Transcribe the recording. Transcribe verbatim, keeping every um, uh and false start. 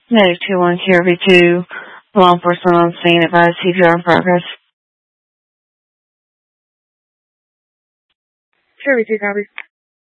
Negative two one K R V two. Law enforcement on scene. Advise C P R in progress. K R V two, copy.